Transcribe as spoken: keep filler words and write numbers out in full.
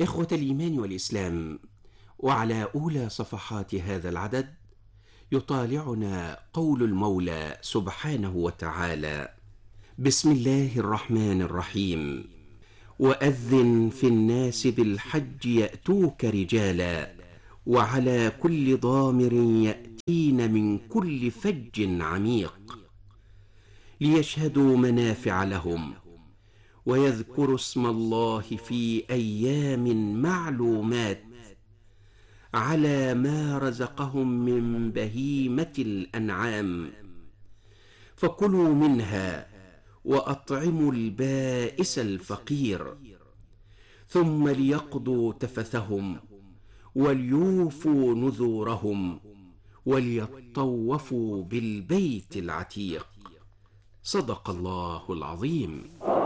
إخوة الإيمان والإسلام، وعلى أولى صفحات هذا العدد يطالعنا قول المولى سبحانه وتعالى: بسم الله الرحمن الرحيم. وأذن في الناس بالحج يأتوك رجالا وعلى كل ضامر يأتين من كل فج عميق ليشهدوا منافع لهم ويذكروا اسم الله في أيام معلومات على ما رزقهم من بهيمة الأنعام، فكلوا منها وأطعموا البائس الفقير، ثم ليقضوا تفثهم وليوفوا نذورهم وليطوفوا بالبيت العتيق. صدق الله العظيم.